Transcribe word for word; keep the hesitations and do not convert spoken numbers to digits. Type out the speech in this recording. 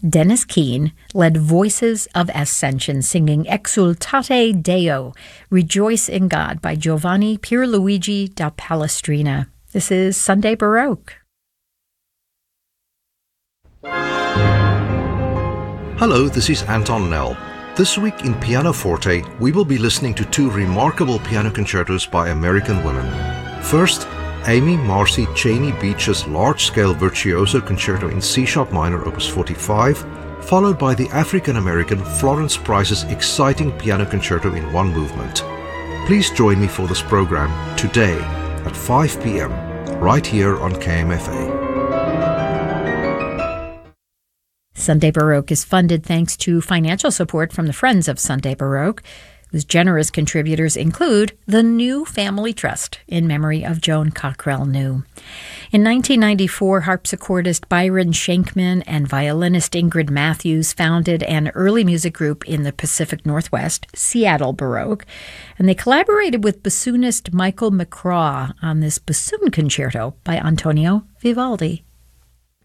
Dennis Keane led Voices of Ascension singing Exultate Deo, Rejoice in God by Giovanni Pierluigi da Palestrina. This is Sunday Baroque. Hello, this is Anton Nell. This week in Pianoforte, we will be listening to two remarkable piano concertos by American women. First, Amy Marcy Cheney Beach's large-scale virtuoso concerto in C-sharp minor, opus forty-five, followed by the African-American Florence Price's exciting piano concerto in one movement. Please join me for this program today at five p.m. right here on K M F A. Sunday Baroque is funded thanks to financial support from the Friends of Sunday Baroque, whose generous contributors include the New Family Trust in memory of Joan Cockrell New. In nineteen ninety-four, harpsichordist Byron Shankman and violinist Ingrid Matthews founded an early music group in the Pacific Northwest, Seattle Baroque, and they collaborated with bassoonist Michael McCraw on this bassoon concerto by Antonio Vivaldi.